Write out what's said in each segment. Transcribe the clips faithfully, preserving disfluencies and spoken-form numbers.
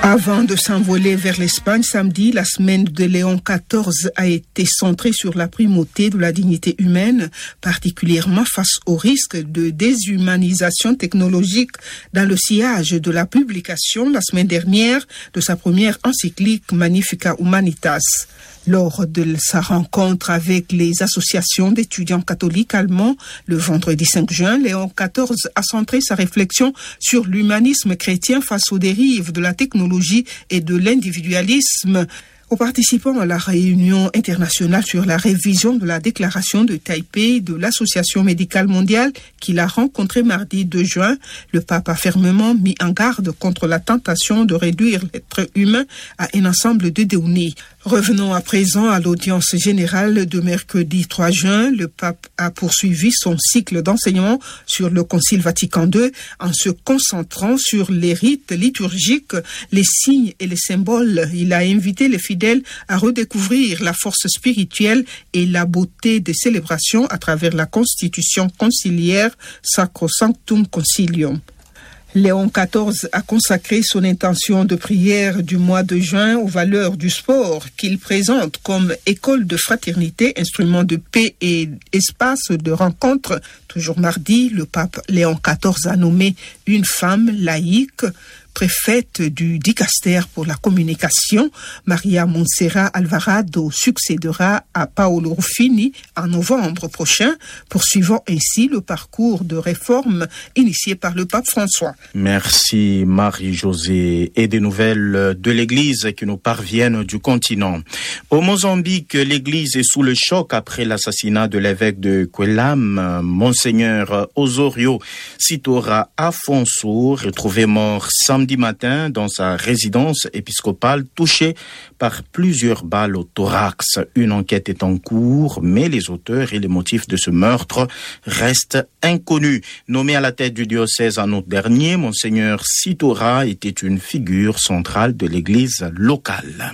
Avant de s'envoler vers l'Espagne samedi, la semaine de Léon quatorze a été centrée sur la primauté de la dignité humaine, particulièrement face au risque de déshumanisation technologique dans le sillage de la publication la semaine dernière de sa première encyclique Magnificat Humanitas. Lors de sa rencontre avec les associations d'étudiants catholiques allemands le vendredi cinq juin, Léon quatorze a centré sa réflexion sur l'humanisme chrétien face aux dérives de la technologie et de l'individualisme. Aux participants à la réunion internationale sur la révision de la déclaration de Taipei de l'Association médicale mondiale qu'il a rencontrée mardi deux juin, le pape a fermement mis en garde contre la tentation de réduire l'être humain à un ensemble de données. Revenons à présent à l'audience générale de mercredi trois juin. Le pape a poursuivi son cycle d'enseignement sur le Concile Vatican deux en se concentrant sur les rites liturgiques, les signes et les symboles. Il a invité les fidèles à redécouvrir la force spirituelle et la beauté des célébrations à travers la constitution conciliaire Sacrosanctum Concilium. Léon quatorze a consacré son intention de prière du mois de juin aux valeurs du sport qu'il présente comme école de fraternité, instrument de paix et espace de rencontre. Toujours mardi, le pape Léon quatorze a nommé une femme laïque préfète du dicaster pour la communication. Maria Montserrat Alvarado succédera à Paolo Ruffini en novembre prochain, poursuivant ainsi le parcours de réforme initié par le pape François. Merci Marie-Josée. Et des nouvelles de l'Église qui nous parviennent du continent. Au Mozambique, l'Église est sous le choc après l'assassinat de l'évêque de Quelam, Monseigneur Osorio Sitora Afonso, retrouvé mort samedi matin dans sa résidence épiscopale, touché par plusieurs balles au thorax. Une enquête est en cours, mais les auteurs et les motifs de ce meurtre restent inconnus. Nommé à la tête du diocèse en août dernier, Monseigneur Sitora était une figure centrale de l'église locale.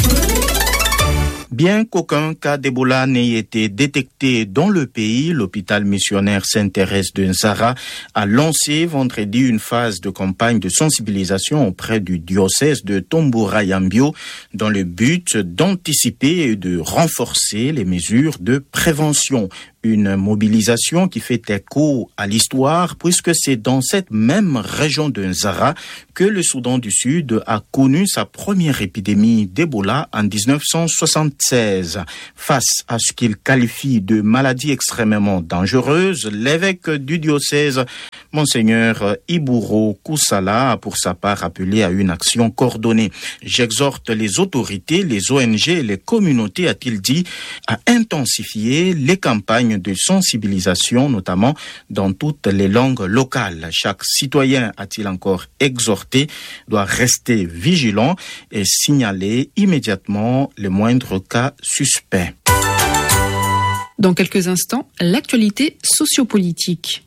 Bien qu'aucun cas d'Ebola n'ait été détecté dans le pays, l'hôpital missionnaire Sainte-Thérèse de Nsara a lancé vendredi une phase de campagne de sensibilisation auprès du diocèse de Tombora-Yambio dans le but d'anticiper et de renforcer les mesures de prévention. Une mobilisation qui fait écho à l'histoire puisque c'est dans cette même région de Nzara que le Soudan du Sud a connu sa première épidémie d'Ebola en dix-neuf cent soixante-seize. Face à ce qu'il qualifie de maladie extrêmement dangereuse, l'évêque du diocèse, Monseigneur Iburo Kusala, a pour sa part appelé à une action coordonnée. J'exhorte les autorités, les O N G et les communautés, a-t-il dit, à intensifier les campagnes de sensibilisation, notamment dans toutes les langues locales. Chaque citoyen, a-t-il encore exhorté, doit rester vigilant et signaler immédiatement les moindres cas suspects. Dans quelques instants, l'actualité sociopolitique.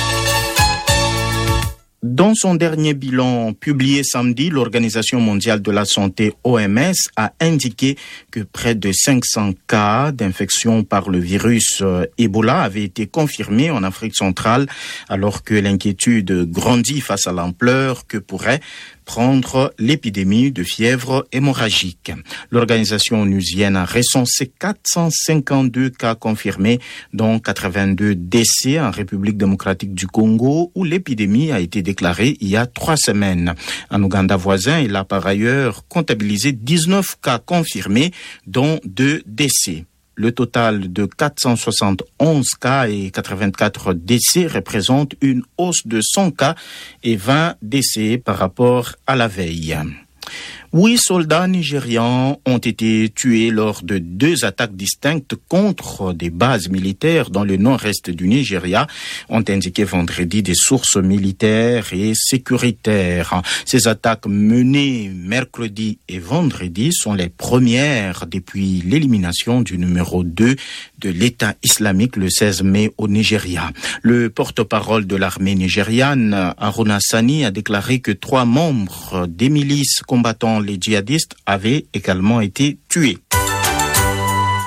Dans son dernier bilan publié samedi, l'Organisation mondiale de la santé O M S a indiqué que près de cinq cents cas d'infection par le virus Ebola avaient été confirmés en Afrique centrale, alors que l'inquiétude grandit face à l'ampleur que pourrait prendre l'épidémie de fièvre hémorragique. L'organisation onusienne a recensé quatre cent cinquante-deux cas confirmés, dont quatre-vingt-deux décès en République démocratique du Congo, où l'épidémie a été déclarée il y a trois semaines. En Ouganda voisin, il a par ailleurs comptabilisé dix-neuf cas confirmés, dont deux décès. Le total de quatre cent soixante et onze cas et quatre-vingt-quatre décès représente une hausse de cent cas et vingt décès par rapport à la veille. Huit soldats nigérians ont été tués lors de deux attaques distinctes contre des bases militaires dans le nord-est du Nigeria, ont indiqué vendredi des sources militaires et sécuritaires. Ces attaques menées mercredi et vendredi sont les premières depuis l'élimination du numéro deux de l'État islamique le seize mai au Nigeria. Le porte-parole de l'armée nigériane, Haruna Sani, a déclaré que trois membres des milices combattant les djihadistes avaient également été tués.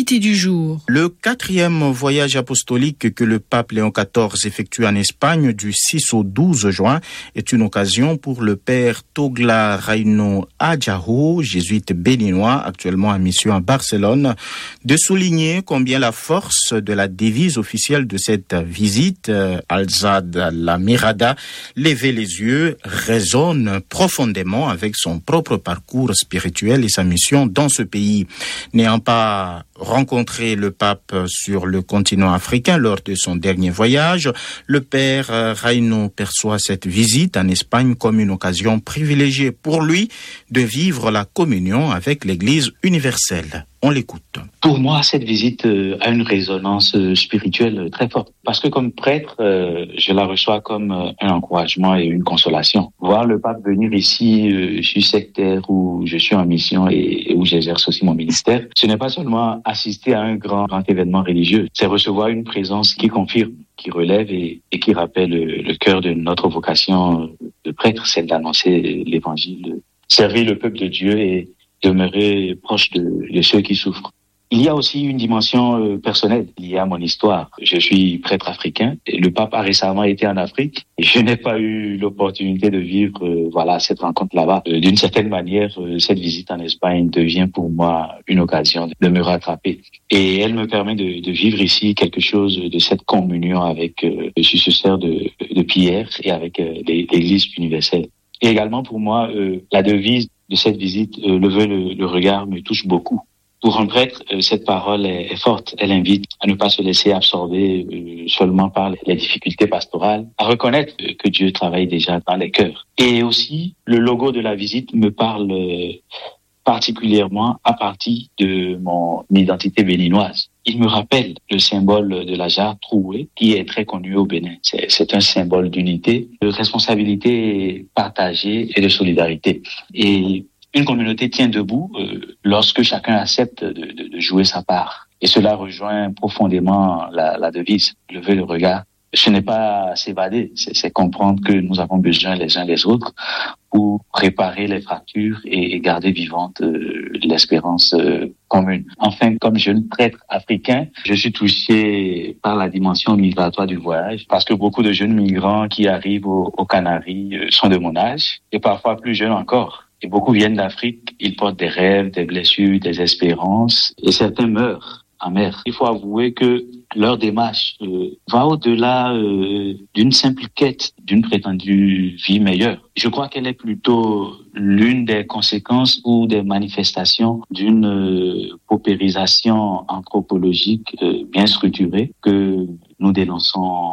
L'actualité du jour. Le quatrième voyage apostolique que le pape Léon quatorze effectue en Espagne du six au douze juin est une occasion pour le père Togla Raino Adjaho, jésuite béninois actuellement en mission à Barcelone, de souligner combien la force de la devise officielle de cette visite, Alzad la Mirada, lever les yeux, résonne profondément avec son propre parcours spirituel et sa mission dans ce pays. N'ayant pas rencontré le pape sur le continent africain lors de son dernier voyage, le père Raino perçoit cette visite en Espagne comme une occasion privilégiée pour lui de vivre la communion avec l'Église universelle. On l'écoute. Pour moi, cette visite euh, a une résonance euh, spirituelle très forte. Parce que comme prêtre, euh, je la reçois comme euh, un encouragement et une consolation. Voir le pape venir ici, euh, je suis sur terre où je suis en mission et, et où j'exerce aussi mon ministère, ce n'est pas seulement assister à un grand, grand événement religieux, c'est recevoir une présence qui confirme, qui relève et, et qui rappelle le, le cœur de notre vocation de prêtre, celle d'annoncer l'évangile, de servir le peuple de Dieu et demeurer proche de, de ceux qui souffrent. Il y a aussi une dimension euh, personnelle liée à mon histoire. Je suis prêtre africain et le pape a récemment été en Afrique et je n'ai pas eu l'opportunité de vivre euh, voilà cette rencontre là-bas. Euh, d'une certaine manière, euh, cette visite en Espagne devient pour moi une occasion de me rattraper et elle me permet de, de vivre ici quelque chose de cette communion avec euh, le successeur de, de Pierre et avec euh, l'Église universelle. Et également pour moi, euh, la devise de cette visite, euh, lever le, le regard me touche beaucoup. Pour un prêtre, euh, cette parole est, est forte. Elle invite à ne pas se laisser absorber euh, seulement par les difficultés pastorales, à reconnaître euh, que Dieu travaille déjà dans les cœurs. Et aussi, le logo de la visite me parle euh, particulièrement à partir de mon identité béninoise. Il me rappelle le symbole de la jarre trouée qui est très connu au Bénin. C'est, c'est un symbole d'unité, de responsabilité partagée et de solidarité. Et une communauté tient debout euh, lorsque chacun accepte de, de, de jouer sa part. Et cela rejoint profondément la, la devise, lever le regard. Ce n'est pas s'évader, c'est, c'est comprendre que nous avons besoin les uns des autres pour réparer les fractures et, et garder vivante euh, l'espérance euh, commune. Enfin, comme jeune prêtre africain, je suis touché par la dimension migratoire du voyage parce que beaucoup de jeunes migrants qui arrivent aux, aux Canaries euh, sont de mon âge et parfois plus jeunes encore. Et beaucoup viennent d'Afrique, ils portent des rêves, des blessures, des espérances et certains meurent en mer. Il faut avouer que leur démarche euh, va au-delà euh, d'une simple quête d'une prétendue vie meilleure. Je crois qu'elle est plutôt l'une des conséquences ou des manifestations d'une euh, paupérisation anthropologique euh, bien structurée que nous dénonçons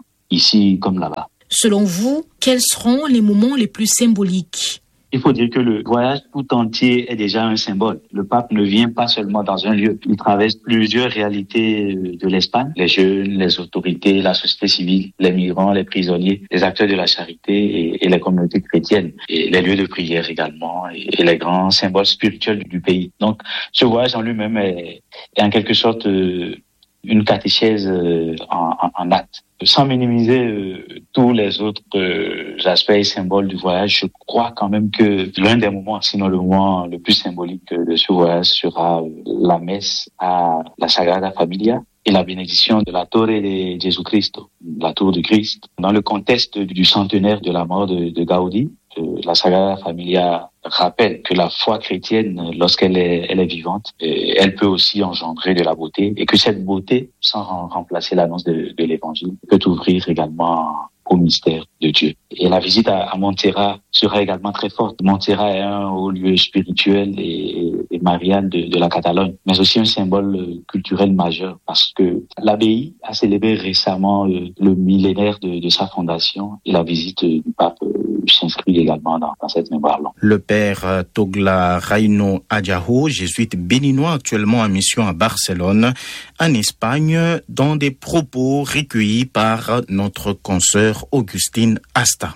ici comme là-bas. Selon vous, quels seront les moments les plus symboliques ? Il faut dire que le voyage tout entier est déjà un symbole. Le pape ne vient pas seulement dans un lieu. Il traverse plusieurs réalités de l'Espagne. Les jeunes, les autorités, la société civile, les migrants, les prisonniers, les acteurs de la charité et, et les communautés chrétiennes. Et les lieux de prière également et, et les grands symboles spirituels du pays. Donc, ce voyage en lui-même est, est en quelque sorte euh, une catéchèse euh, en, en, en acte. Sans minimiser euh, tous les autres euh, aspects et symboles du voyage, je crois quand même que l'un des moments, sinon le moment le plus symbolique de ce voyage sera euh, la messe à la Sagrada Familia et la bénédiction de la Torre de Jesucristo, la tour de Christ. Dans le contexte du centenaire de la mort de, de Gaudi, euh, la Sagrada Familia rappelle que la foi chrétienne, lorsqu'elle est, elle est vivante, elle peut aussi engendrer de la beauté et que cette beauté, sans remplacer l'annonce de, de l'évangile, peut ouvrir également au mystère de Dieu. Et la visite à, à Montserrat sera également très forte. Montserrat est un haut lieu spirituel et, et marial de, de la Catalogne, mais aussi un symbole culturel majeur parce que l'abbaye a célébré récemment le, le millénaire de, de sa fondation et la visite du pape s'inscrit également dans, dans cette mémoire-là. Le père Togla Raino Adjaho, jésuite béninois actuellement en mission à Barcelone, en Espagne, dans des propos recueillis par notre consoeur Augustine Asta.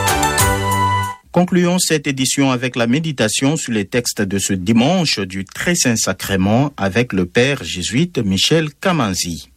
Concluons cette édition avec la méditation sur les textes de ce dimanche du Très Saint Sacrement avec le père jésuite Michel Kamanzi.